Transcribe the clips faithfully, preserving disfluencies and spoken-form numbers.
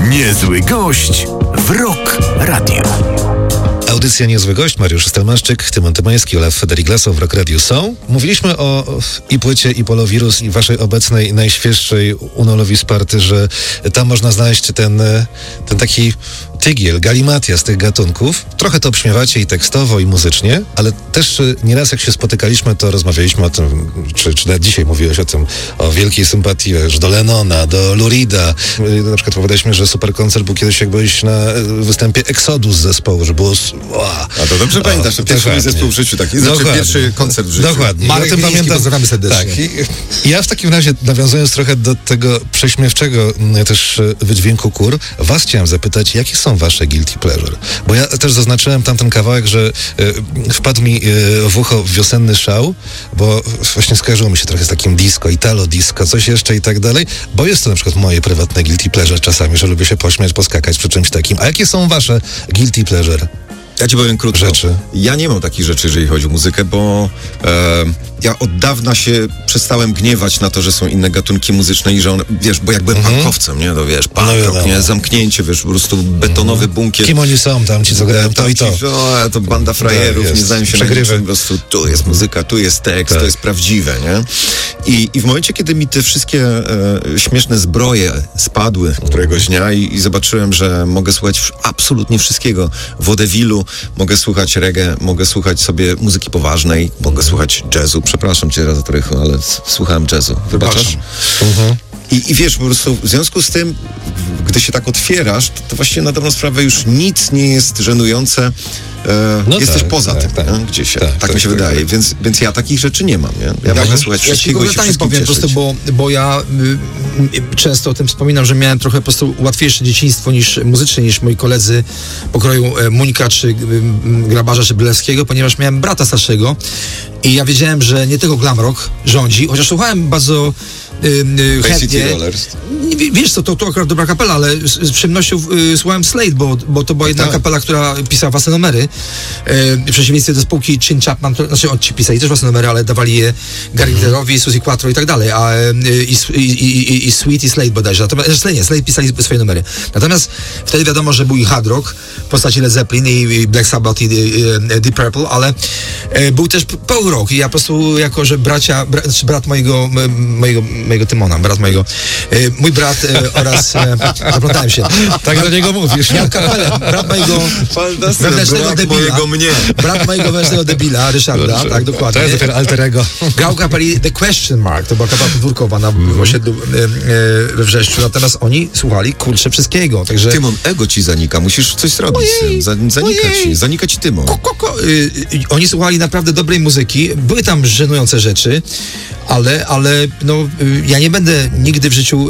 Niezły gość w Rock Radio. Audycja Niezły Gość, Mariusz Stelmaszczyk, Tymon Tymański, Olaf Federiglasow w Rock Radio są. Mówiliśmy o i płycie, i Polowirus, i waszej obecnej, najświeższej Unolowi Sparty, że tam można znaleźć ten, ten taki tygiel, galimatia z tych gatunków. Trochę to obśmiewacie i tekstowo, i muzycznie, ale też nieraz jak się spotykaliśmy, to rozmawialiśmy o tym, czy, czy nawet dzisiaj mówiłeś o tym, o wielkiej sympatii wiesz, do Lennona, do Lou Reeda. Na przykład powiedzieliśmy, że super koncert był kiedyś, jak byłeś na występie Exodus zespołu, że było... Wow. A to dobrze o, pamiętasz, to pierwszy mój zespół w życiu taki, znaczy pierwszy koncert w życiu. Dokładnie. Marek o tym pamiętam. Pozdrawiamy serdecznie. Tak. I, ja w takim razie, nawiązując trochę do tego prześmiewczego też wydźwięku kur, was chciałem zapytać, jakie są wasze guilty pleasure? Bo ja też zaznaczyłem tamten kawałek, że y, wpadł mi y, w ucho wiosenny szał, bo właśnie skojarzyło mi się trochę z takim disco, italo disco, coś jeszcze i tak dalej, bo jest to na przykład moje prywatne guilty pleasure czasami, że lubię się pośmiać, poskakać przy czymś takim. A jakie są wasze guilty pleasure? Ja ci powiem krótko. Rzeczy. Ja nie mam takich rzeczy, jeżeli chodzi o muzykę, bo e, ja od dawna się przestałem gniewać na to, że są inne gatunki muzyczne i że on, wiesz, bo jak byłem mm-hmm. punkowcem, nie, to wiesz, punk rock, no, nie, zamknięcie, wiesz, po prostu betonowy mm-hmm. bunkier. Kim oni są tam, ci co grają to i to. Ci, o, to banda frajerów, tak, nie znają się na niczym, po prostu tu jest muzyka, tu jest tekst, tak. To jest prawdziwe, nie? I, i w momencie, kiedy mi te wszystkie e, śmieszne zbroje spadły któregoś dnia i, i zobaczyłem, że mogę słuchać absolutnie wszystkiego, wodewilu, mogę słuchać reggae, mogę słuchać sobie muzyki poważnej, mogę słuchać jazzu. Przepraszam cię raz trochę, ale s- słuchałem jazzu. Wybaczasz? Uh-huh. I, I wiesz, po prostu w związku z tym, gdy się tak otwierasz, to, to właściwie na dobrą sprawę już nic nie jest żenujące. E, no jesteś tak, poza tak, tym, tak, nie? Gdzieś. Tak, tak, tak mi się tak, wydaje. Tak. Więc, więc ja takich rzeczy nie mam. Nie? Ja, ja mogę słuchać ja wszystkiego i się Ja ci powiem po prostu, bo, bo ja y, y, często o tym wspominam, że miałem trochę po prostu łatwiejsze dzieciństwo niż muzyczne, niż moi koledzy pokroju e, Muńka, czy y, y, Grabarza, czy Bylewskiego, ponieważ miałem brata starszego i ja wiedziałem, że nie tylko glam rock rządzi, chociaż słuchałem bardzo y, y, chętnie. Wiesz co, to, to akurat dobra kapela, ale z, z przyjemnością y, słuchałem Slade, bo, bo to była jedna tak. kapela, która pisała własne numery. Y, w przeciwieństwie do spółki Chin Chapman, to, znaczy oni pisali też własne numery, ale dawali je Gary Gliderowi, mm. Suzy Quattro i tak dalej, a y, i, i, i, i Sweet i Slade bodajże. Natomiast Slade nie, Slade pisali swoje numery. Natomiast wtedy wiadomo, że był i hard rock w postaci Led Zeppelin i, i Black Sabbath i, i, i Deep Purple, ale y, był też power rock i ja po prostu jako, że bracia, bra, znaczy brat mojego, mojego, mojego Tymona, brat mojego, y, mój brat y, oraz e, zaplątałem się. Tak do niego mówisz. Miał kapelę. Brat mojego wewnętrznego brat debila. Mojego mnie. Brat mojego wewnętrznego debila, Ryszarda, tak dokładnie. To jest dopiero alterego. Grał kapeli The Question Mark, to była kapela podwórkowa na mm. osiedlu e, e, we Wrzeszczu, natomiast oni słuchali kurczę wszystkiego. Także... Tymon, ego ci zanika, musisz coś zrobić. Ojej, syn. Zanika ojej. ci, zanika ci Tymon. Ko, ko, ko. Y, y, oni słuchali naprawdę dobrej muzyki, były tam żenujące rzeczy, ale, ale no, y, ja nie będę nigdy w życiu y,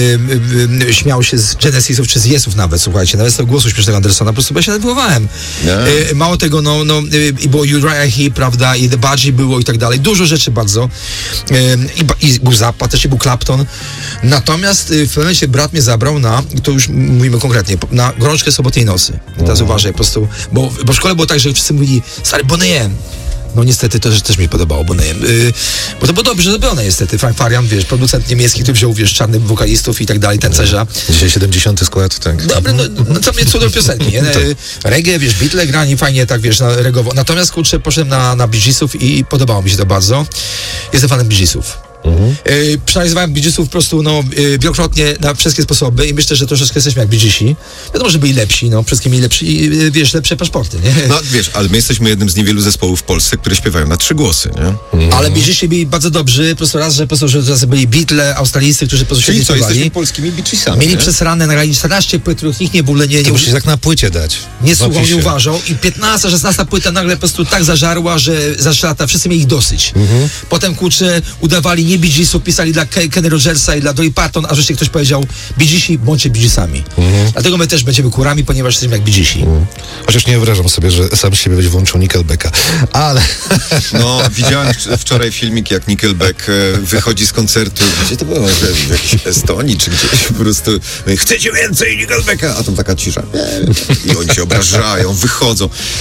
y, y, śmiał się z Genesisów czy z Yesów nawet, słuchajcie, nawet z tego głosu śmiesznego Andersona, po prostu ja się nerwowałem. Y, mało tego, no, no y, i było Uriah Heep, prawda, i The Budgie było i tak dalej, dużo rzeczy bardzo. Y, i, I był Zappa, też i był Clapton. Natomiast y, w pewnym momencie brat mnie zabrał na, to już mówimy konkretnie, na Gorączkę Sobotniej Nocy. I teraz uważaj po prostu, bo, bo w szkole było tak, że wszyscy mówili, stary, Bonnie M. No niestety to też, też mi podobało, bo, yy, bo to było dobrze zrobione niestety. Frank Farian, wiesz, producent niemiecki, który wziął, wiesz, czarnych wokalistów i tak dalej, tancerza. Dzisiaj siedemdziesiąty skład, tak. Dobry, no, no to mnie cudowne piosenki, nie? Reggae, wiesz, Beatle grani fajnie, tak, wiesz, na regowo. Natomiast, kurczę, poszedłem na, na Bee Geesów i podobało mi się to bardzo. Jestem fanem Bee Geesów. Mhm. Yy, przeanalizowałem Bee Geesów po prostu no, yy, wielokrotnie na wszystkie sposoby i myślę, że troszeczkę jesteśmy jak Bee Geesi. Wiadomo, że byli lepsi, no, wszystkie mieli lepsi, yy, wiesz, lepsze paszporty, nie? No wiesz, ale my jesteśmy jednym z niewielu zespołów w Polsce, które śpiewają na trzy głosy, nie? Mhm. Ale Bee Geesi byli bardzo dobrzy, po prostu raz, że po prostu, że to byli Beatle, Australijscy, którzy po prostu Czyli się co, jesteśmy polskimi Bee Geesami, mieli nie? przesrane, nagrali czternaście płyt, których nikt nie był, nie, nie, to musisz tak na płycie dać. Nie słuchał, nie uważał i piętnasta, szesnasta płyta nagle po prostu tak zażarła, że za trzy lata wszyscy mieli ich dosyć. Mhm. Potem, kurczę, udawali nie Bee Geesów, pisali dla Kenny Rogersa i dla Dolly Parton, a wreszcie ktoś powiedział, Bee Geesi, bądźcie Bee Geesami. Mhm. Dlatego my też będziemy kurami, ponieważ jesteśmy jak Bee Geesi. Mhm. Chociaż nie wyobrażam sobie, że sam z siebie byś włączył Nickelbacka. Ale... No, widziałem wczoraj filmik, jak Nickelback wychodzi z koncertu. Gdzie to było? W jakiejś Estonii czy gdzieś po prostu. Chcecie więcej Nickelbacka? A tam taka cisza. I oni się obrażają, wychodzą.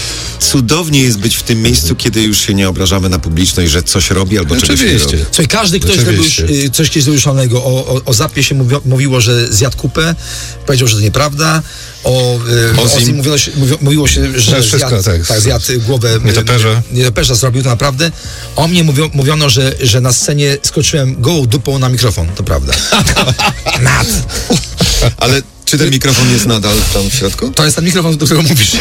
cudownie jest być w tym miejscu, kiedy już się nie obrażamy na publiczność, że coś robi albo czegoś nie robi. Słuchaj, każdy ktoś zrobił coś kiedyś zruszalnego. O, o, o Zapie się mówiło, mówiło, że zjadł kupę, powiedział, że to nieprawda. O Ozim mówiło się, mówiło się, że wszystko, zjadł, tak. tak, zjadł głowę nietoperza. Nietoperza zrobił, to naprawdę. O mnie mówio, mówiono, że, że na scenie skoczyłem gołą dupą na mikrofon, to prawda. Nad. Ale czy ten mikrofon jest nadal tam w środku? To jest ten mikrofon, do którego mówisz.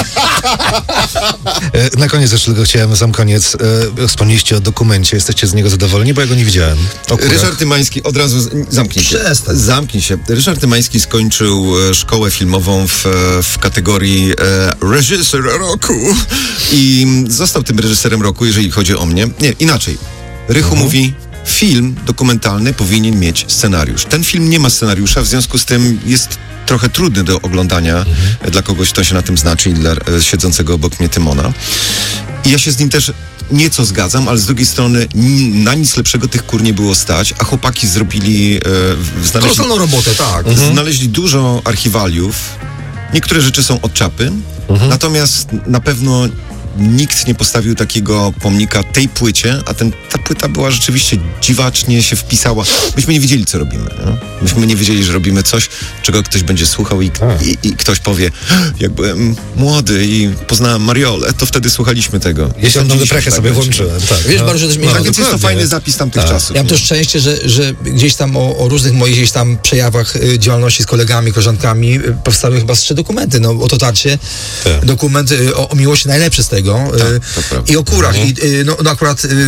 Na koniec jeszcze tylko chciałem, sam koniec, e, wspomnieliście o dokumencie, jesteście z niego zadowoleni, bo ja go nie widziałem. Ryszard Tymański, od razu, z, zamknij się. Przestań. Zamknij się. Ryszard Tymański skończył e, szkołę filmową w, w kategorii e, reżyser roku i został tym reżyserem roku, jeżeli chodzi o mnie. Nie, inaczej. Rychu uh-huh. mówi, film dokumentalny powinien mieć scenariusz. Ten film nie ma scenariusza, w związku z tym jest trochę trudny do oglądania mhm. dla kogoś, kto się na tym znaczy i dla e, siedzącego obok mnie Tymona. I ja się z nim też nieco zgadzam, ale z drugiej strony n- na nic lepszego tych kur nie było stać, a chłopaki zrobili... E, znaleźli, Kolosalną robotę, tak. Mhm. Znaleźli dużo archiwaliów. Niektóre rzeczy są od czapy, mhm. natomiast na pewno nikt nie postawił takiego pomnika tej płycie, a ten, ta płyta była rzeczywiście dziwacznie się wpisała. Myśmy nie wiedzieli, co robimy. No? Myśmy nie wiedzieli, że robimy coś, czego ktoś będzie słuchał i, i, i ktoś powie, jak byłem młody i poznałem Mariolę, to wtedy słuchaliśmy tego. Ja się na deprekę sobie włączyłem. Tak. Wiesz, no, bardzo, że no, tak więc jest to fajny zapis tamtych tak. czasów. Ja mam to szczęście, że, że gdzieś tam o, o różnych moich gdzieś tam przejawach y, działalności z kolegami, koleżankami y, powstały chyba z trzy dokumenty. No, o Totarcie, tak. dokument y, o, o miłości najlepszy z tego. Tak, i o kurach. Mhm. I, no, no akurat y, y,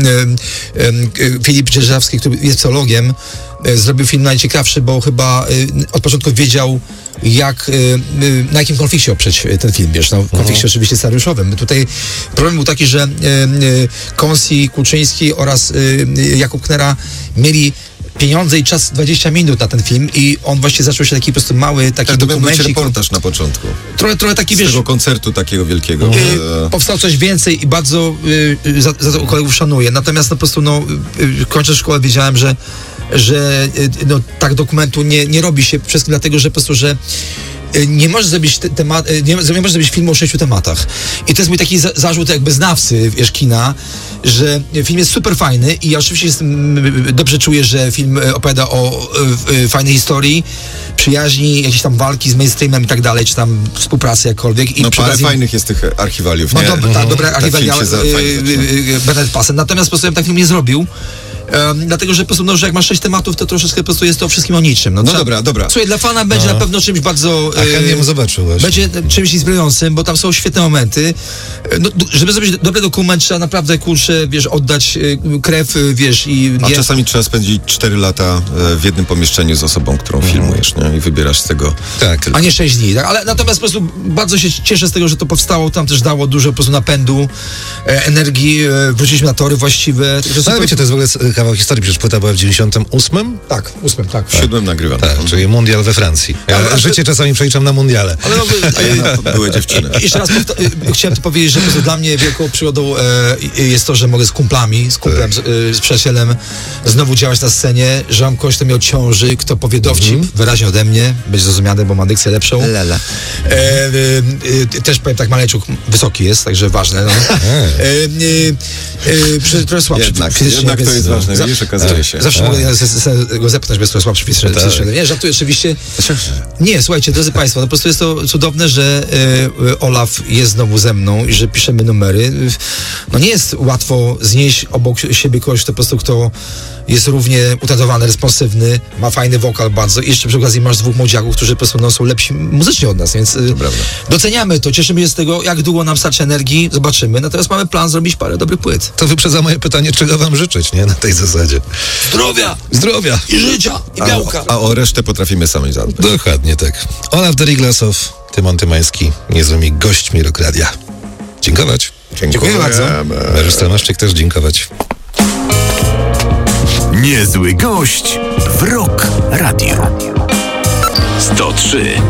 y, y, Filip Dzierżawski, który jest psychologiem, y, zrobił film najciekawszy, bo chyba y, od początku wiedział, jak, y, y, na jakim konflikcie oprzeć ten film, wiesz, no, konflikcie mhm. oczywiście scenariuszowym. Tutaj problem był taki, że y, y, Konsi, Kuczyński oraz y, y, Jakub Knera mieli pieniądze i czas dwadzieścia minut na ten film i on właśnie zaczął się taki po prostu mały taki tak, dokumencik. To miał być reportaż na początku. Trochę, trochę taki, z wiesz... Z tego koncertu takiego wielkiego. Yy, powstało coś więcej i bardzo yy, za, za to kolegów szanuję. Natomiast no, po prostu no, yy, kończąc szkołę wiedziałem, że, że yy, no, tak dokumentu nie, nie robi się. Przede wszystkim dlatego, że po prostu, że nie możesz zrobić te, temat, nie, nie możesz zrobić filmu o sześciu tematach. I to jest mój taki za, zarzut jakby znawcy, wiesz, kina, że film jest super fajny i ja oczywiście jestem, dobrze czuję, że film opowiada o e, fajnej historii, przyjaźni, jakieś tam walki z mainstreamem i tak dalej, czy tam współpracy jakkolwiek. I no parę okazji... fajnych jest tych archiwaliów, no, nie? No dobra, tak, dobre archiwalia, Bernard Passen. Natomiast po prostu ja tak film nie zrobił. Um, dlatego, że po prostu, no, że jak masz sześć tematów, to troszeczkę po prostu jest to wszystkim o niczym. No, no trzeba, dobra, dobra. Słuchaj, dla fana będzie no. na pewno czymś bardzo... A chętnie mu zobaczył właśnie. Będzie czymś inspirującym, bo tam są świetne momenty. No, żeby zrobić dobry dokument, trzeba naprawdę, kurczę, wiesz, oddać krew, wiesz, i... A czasami trzeba spędzić cztery lata w jednym pomieszczeniu z osobą, którą mm. filmujesz, nie? I wybierasz z tego... Tak. Tylko. A nie sześć dni, tak? Ale natomiast po prostu bardzo się cieszę z tego, że to powstało, tam też dało dużo po prostu napędu, e, energii, e, wróciliśmy na tory właściwe. No super... wiecie, to jest w ogóle kawał historii, przecież płyta była w dziewięćdziesiątym ósmym? Tak, ósmym, tak. W siódmym nagrywam. Tak, czyli mundial we Francji. Ja ale, życie ale... czasami przeliczam na mundiale. Ale no, a ja były dziewczyny. Jeszcze raz powta- chciałem to powiedzieć, że po prostu dla mnie wielką przygodą e, jest to, że mogę z kumplami, z kumplem, z, e, z przyjacielem znowu działać na scenie, że mam kogoś, kto mnie odciąży, kto powie dowcip mm-hmm. wyraźnie ode mnie, będzie zrozumiany, bo ma dykcję lepszą. Lala. E, e, e, też powiem tak, Maleczuk wysoki jest, także ważne. No. e, e, e, trochę słabszy. Jednak, jednak to jest ważne, wiesz, okazuje się. Zawsze mogę go zepchnąć, bez trochę słabszy fizycznie. Tak. Nie, żartuję oczywiście. Nie, słuchajcie, drodzy Państwo, no po prostu jest to cudowne, że e, Olaf jest znowu ze mną i że piszemy numery. No nie jest łatwo znieść obok siebie kogoś, kto po prostu, kto jest równie utatowany, responsywny, ma fajny wokal bardzo i jeszcze przy okazji masz dwóch młodziaków, którzy po prostu no, są lepsi muzycznie od nas, więc to doceniamy to, cieszymy się z tego, jak długo nam starczy energii, zobaczymy. Natomiast mamy plan zrobić parę dobrych płyt. To wyprzedza moje pytanie, czego wam życzyć, nie? Na tej zasadzie. Zdrowia! Zdrowia! I życia! I białka! A, a o resztę potrafimy sami zadbać. Dokładnie tak. Olaf Deriglasow, Tymon Tymański, niezłymi gośćmi Rock Radia. Dziękować. Dziękuję, Dziękuję bardzo. Mariusz Stelmaszczyk też dziękować. Niezły gość w Rock Radio. sto trzy